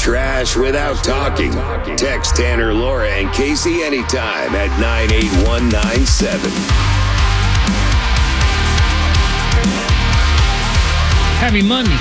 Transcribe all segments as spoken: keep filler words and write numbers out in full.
trash without talking. Text Tanner, Laura, and Casey anytime at nine eight one nine seven. Happy Monday.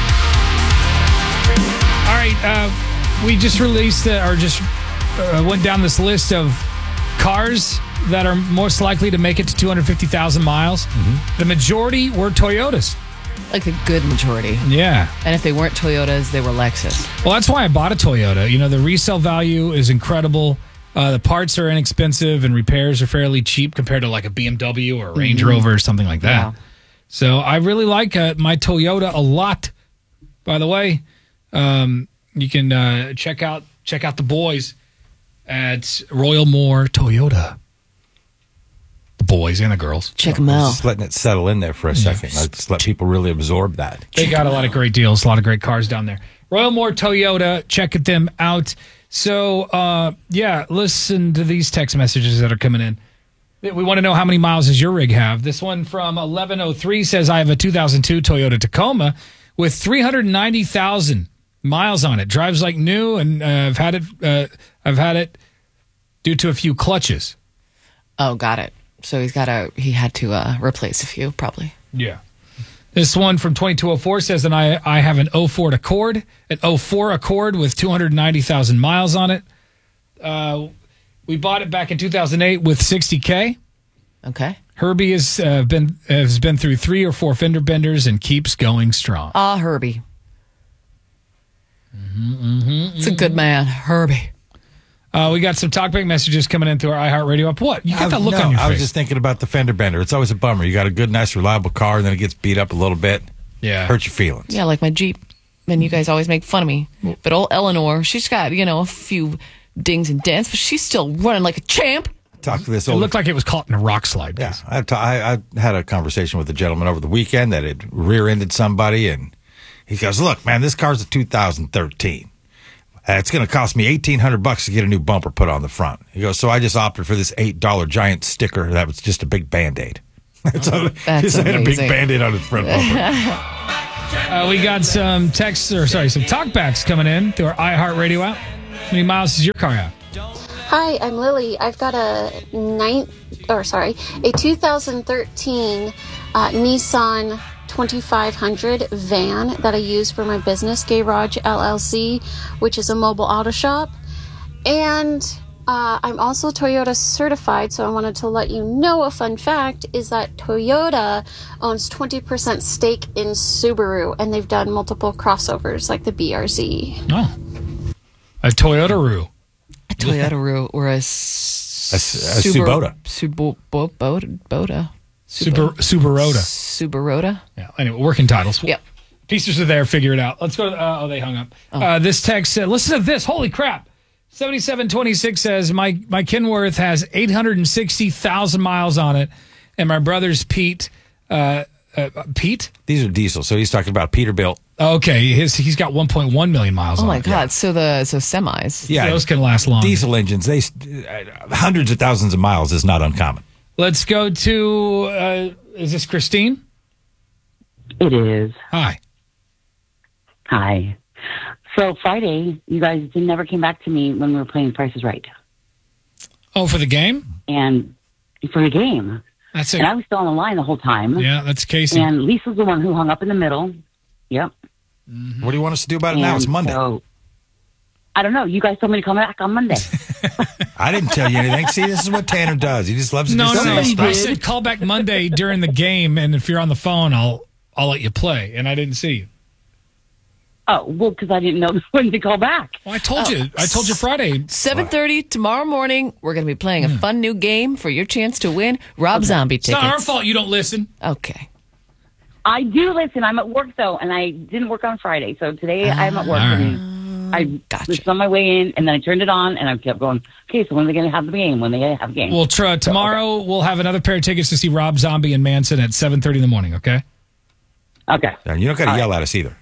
All right, uh, we just released, uh, or just uh, went down this list of cars that are most likely to make it to two hundred fifty thousand miles. Mm-hmm. The majority were Toyotas. Like a good majority. Yeah. And if they weren't Toyotas, they were Lexus. Well, that's why I bought a Toyota. You know, the resale value is incredible. Uh, the parts are inexpensive and repairs are fairly cheap compared to like a B M W or a Range mm-hmm. Rover or something like that. Yeah. So I really like uh, my Toyota a lot. By the way, um, you can uh, check out check out the boys at Royal Moore Toyota. The boys and the girls. Check them out. Just letting it settle in there for a second. Yeah. Just let people really absorb that. They got a lot of great deals, a lot of great cars down there. Royal Moore Toyota, check them out. So, uh, yeah, listen to these text messages that are coming in. We want to know how many miles does your rig have. This one from eleven oh three says, I have a two thousand two Toyota Tacoma with three hundred ninety thousand miles on it. Drives like new, and uh, I've had it. Uh, I've had it due to a few clutches. Oh, got it. So he's got a. He had to uh, replace a few, probably. Yeah. This one from twenty-two oh four says that I I have an oh four Accord, an oh four Accord with two hundred ninety thousand miles on it. Uh, we bought it back in two thousand eight with sixty K. Okay. Herbie has uh, been has been through three or four fender benders and keeps going strong. Ah, Herbie. Mm-hmm, mm-hmm, it's a good man, Herbie. Uh, we got some talkback messages coming in through our iHeartRadio app. What? You got that look no, on your face. I was just thinking about the fender bender. It's always a bummer. You got a good, nice, reliable car, and then it gets beat up a little bit. Yeah. Hurt your feelings. Yeah, like my Jeep. And you guys always make fun of me. But old Eleanor, she's got, you know, a few dings and dents, but she's still running like a champ. Talk to this it old, looked like it was caught in a rock slide. Yeah. I, ta- I, I had a conversation with a gentleman over the weekend that had rear-ended somebody, and he goes, look, man, this car's a two thousand thirteen. Uh, it's going to cost me eighteen hundred bucks to get a new bumper put on the front. He goes, so I just opted for this eight dollar giant sticker that was just a big Band-Aid. That's oh, that's just had a big Band-Aid on his front bumper. uh, we got some texts, or sorry, some talkbacks coming in through our iHeartRadio app. How many miles does your car have? Hi, I'm Lily. I've got a nine, or sorry, a two thousand thirteen uh, Nissan twenty-five hundred van that I use for my business, Garage L L C, which is a mobile auto shop. And uh, I'm also Toyota certified, so I wanted to let you know a fun fact is that Toyota owns twenty percent stake in Subaru, and they've done multiple crossovers like the B R Z. Oh, a Toyota-Roo. A Toyota-Roo or a, s- a, a Suboda. Suboda. Super, Subaroda. Subaroda. Yeah. Anyway, working titles. Yep. Pieces are there. Figure it out. Let's go. To, uh, oh, they hung up. Oh. Uh, this text said, listen to this. Holy crap. seventy-seven twenty-six says, my, my Kenworth has eight hundred sixty thousand miles on it. And my brother's Pete. Uh, uh, Pete? These are diesel. So he's talking about Peterbilt. Okay. His, he's got one point one million miles oh on my it. God. Yeah. So the so semis. Yeah. Those can last long. Diesel engines, they uh, hundreds of thousands of miles is not uncommon. Let's go to, uh, is this Christine? It is. Hi. Hi. So Friday, you guys never came back to me when we were playing Price is Right. Oh, for the game? And for the game. That's it. And I was still on the line the whole time. Yeah, that's Casey. And Lisa's the one who hung up in the middle. Yep. Mm-hmm. What do you want us to do about it and now? It's Monday. So, I don't know. You guys told me to come back on Monday. I didn't tell you anything. See, this is what Tanner does. He just loves to no, just no, say no. I said call back Monday during the game, and if you're on the phone, I'll I'll let you play. And I didn't see you. Oh, well, because I didn't know when to call back. Well, I told oh. you. I told you Friday. seven thirty tomorrow morning, we're going to be playing a mm. fun new game for your chance to win Rob okay. Zombie tickets. It's not our fault you don't listen. Okay. I do listen. I'm at work, though, and I didn't work on Friday. So today uh, I'm at work. Right. And I gotcha. was on my way in, and then I turned it on, and I kept going, okay, so when are they going to have the game? When are they going to have the game? Well, try, tomorrow so, okay. we'll have another pair of tickets to see Rob Zombie and Manson at seven thirty in the morning, okay? Okay. And you don't got to yell at us either.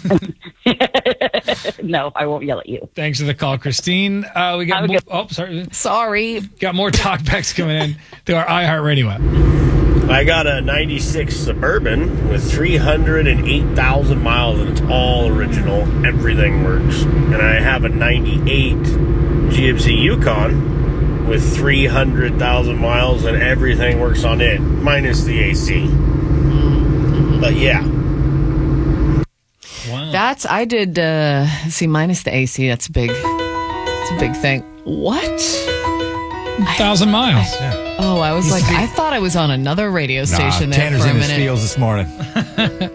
No, I won't yell at you. Thanks for the call, Christine. Uh, we got Have a more, good- oh, sorry. Sorry. Got more talkbacks coming in to our iHeartRadio app. I got a ninety-six Suburban with three hundred eight thousand miles, and it's all original. Everything works. And I have a ninety-eight G M C Yukon with three hundred thousand miles, and everything works on it, minus the A C. But yeah. Wow. That's, I did, uh, see, minus the A C. That's big. It's a big thing. What? Thousand miles. Oh, I was like, I thought I was on another radio station Nah, there Tanner's for a in his minute. fields this morning.